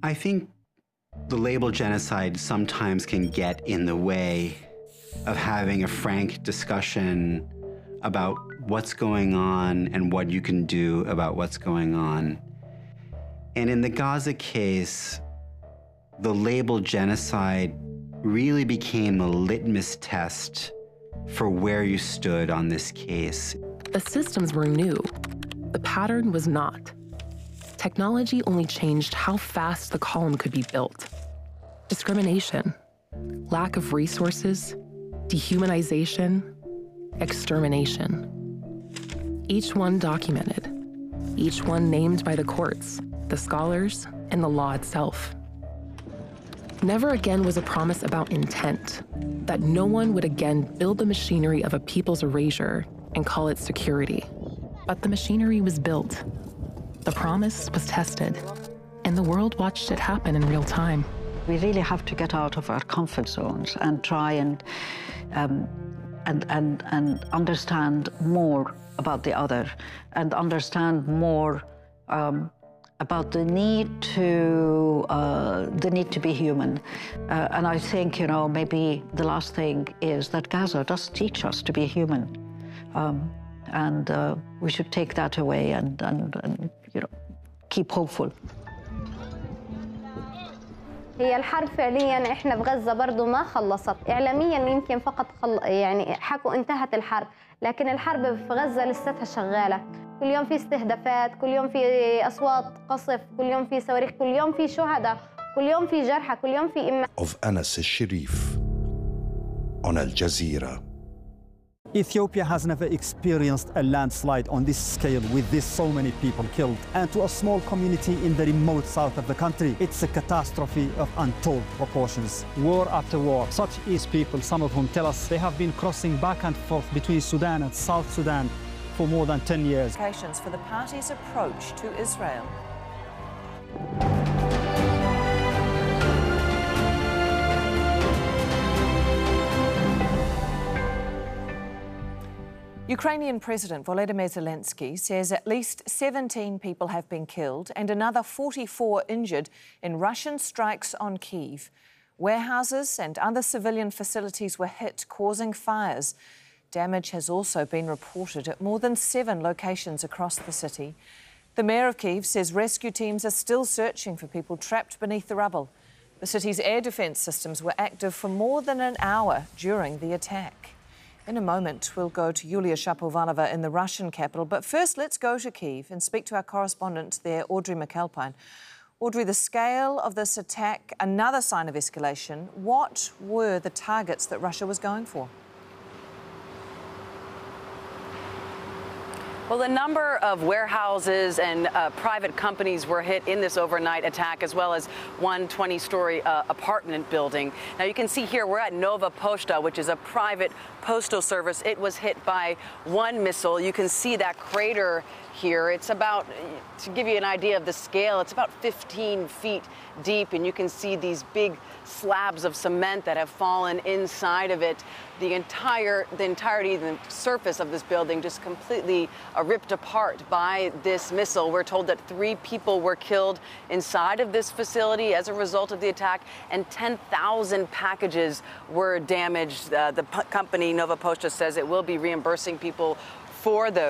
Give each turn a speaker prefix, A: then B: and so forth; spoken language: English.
A: I think the label genocide sometimes can get in the way of having a frank discussion about what's going on and what you can do about what's going on. And in the Gaza case, the label genocide really became a litmus test for where you stood on this case.
B: The systems were new. The pattern was not. Technology only changed how fast the column could be built. Discrimination, lack of resources, dehumanization, extermination. Each one documented, each one named by the courts, the scholars, and the law itself. Never again was a promise about intent, that no one would again build the machinery of a people's erasure and call it security. But the machinery was built. The promise was tested, and the world watched it happen in real time.
C: We really have to get out of our comfort zones and try and understand more about the other, and understand more about the need to be human. And I think, you know, maybe the last thing is that Gaza does teach us to be human, and we should take that away and you know, keep hopeful.
D: هي الحرب فعليا احنا بغزة برضو ما خلصت اعلاميا، يمكن فقط يعني حكوا انتهت الحرب، لكن الحرب في غزة لساتها شغالة. كل يوم في استهدافات، كل يوم في اصوات قصف، كل يوم في صواريخ، كل يوم في شهداء، كل يوم في جرحى، كل يوم في
E: of Anas al-Sharif on Al Jazeera.
F: Ethiopia has never experienced a landslide on this scale with so many people killed. And to a small community in the remote south of the country, it's a catastrophe of untold proportions.
G: War after war. Such is people, some of whom tell us they have been crossing back and forth between Sudan and South Sudan for more than 10 years.
H: For the party's approach to Israel. Ukrainian President Volodymyr Zelensky says at least 17 people have been killed and another 44 injured in Russian strikes on Kyiv. Warehouses and other civilian facilities were hit, causing fires. Damage has also been reported at more than 7 locations across the city. The mayor of Kyiv says rescue teams are still searching for people trapped beneath the rubble. The city's air defence systems were active for more than an hour during the attack. In a moment, we'll go to Yulia Shapovalova in the Russian capital. But first, let's go to Kyiv and speak to our correspondent there, Audrey McAlpine. Audrey, the scale of this attack, another sign of escalation. What were the targets that Russia was going for?
I: Well, a number of warehouses and private companies were hit in this overnight attack, as well as one 20-story apartment building. Now, you can see here we're at Nova Pochta, which is a private postal service. It was hit by one missile. You can see that crater here. It's about, to give you an idea of the scale, it's about 15 feet deep, and you can see these big slabs of cement that have fallen inside of it. The entirety of the surface of this building just completely ripped apart by this missile. We're told that 3 people were killed inside of this facility as a result of the attack, and 10,000 packages were damaged. The company Nova Pochta says it will be reimbursing people for those.